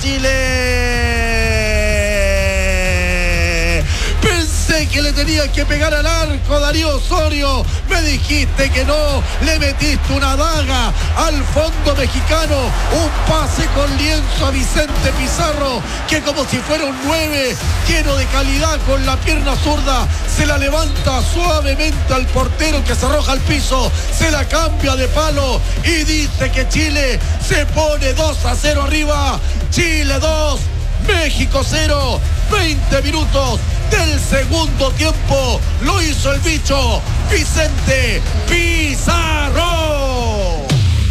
Chile. Pensé que le tenía que pegar al arco, Darío Osorio. Me dijiste que no. Le metiste una daga al fondo mexicano. Un pase con lienzo a Vicente Pizarro, que como si fuera un 9, lleno de calidad, con la pierna zurda, se la levanta suavemente al portero, que se arroja al piso, se la cambia de palo y dice que Chile se pone 2-0 arriba. Chile 2, México 0. 20 minutos del segundo tiempo. Lo hizo el bicho Vicente Pizarro.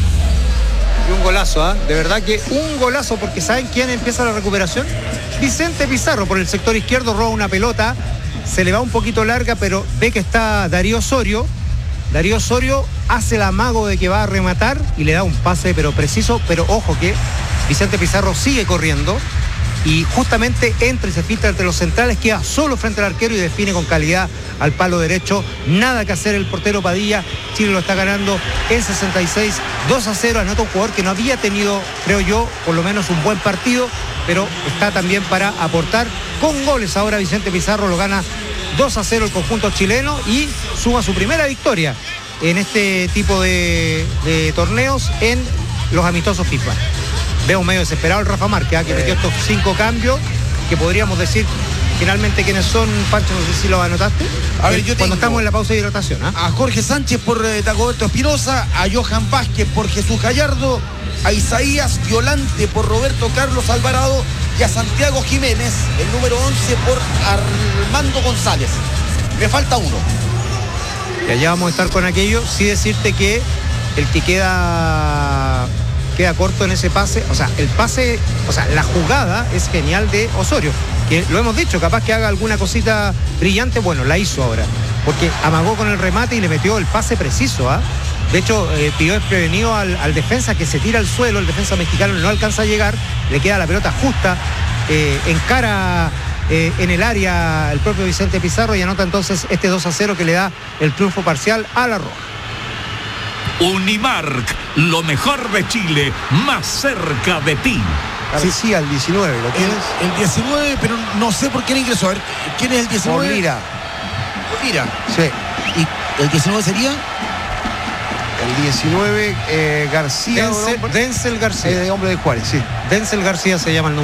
Y un golazo, de verdad que un golazo, porque ¿saben quién empieza la recuperación? Vicente Pizarro por el sector izquierdo, roba una pelota, se le va un poquito larga, pero ve que está Darío Osorio. Darío Osorio hace el amago de que va a rematar y le da un pase pero preciso, pero ojo que Vicente Pizarro sigue corriendo y justamente entra y se filtra entre los centrales, queda solo frente al arquero y define con calidad al palo derecho. Nada que hacer el portero Padilla. Chile lo está ganando en 66, 2-0. Anota un jugador que no había tenido, creo yo, por lo menos un buen partido, pero está también para aportar con goles. Ahora Vicente Pizarro lo gana 2-0 el conjunto chileno y suma su primera victoria en este tipo de torneos en los amistosos FIFA. Veo medio desesperado el Rafa Márquez, que metió estos 5 cambios, que podríamos decir finalmente quiénes son. Pancho, no sé si lo anotaste. A ver, yo cuando estamos en la pausa de hidratación. A Jorge Sánchez por Dagoberto Espinosa, a Johan Vázquez por Jesús Gallardo, a Isaías Violante por Roberto Carlos Alvarado y a Santiago Jiménez, el número 11, por Armando González. Me falta uno. Y allá vamos a estar con aquello. Sí decirte que el que queda corto en ese pase, la jugada es genial de Osorio, que lo hemos dicho, capaz que haga alguna cosita brillante, bueno, la hizo ahora, porque amagó con el remate y le metió el pase preciso, De hecho, pidió desprevenido al defensa, que se tira al suelo, el defensa mexicano no alcanza a llegar, le queda la pelota justa, encara en el área el propio Vicente Pizarro y anota entonces este 2-0 que le da el triunfo parcial a la Roja. Unimark, lo mejor de Chile, más cerca de ti. Sí, al 19, ¿lo tienes? El 19, pero no sé por qué le ingresó. A ver, ¿quién es el 19? Mira. Sí. ¿Y el 19 sería? El 19, García. Denzel García. De hombre de Juárez, sí. Denzel García se llama el número.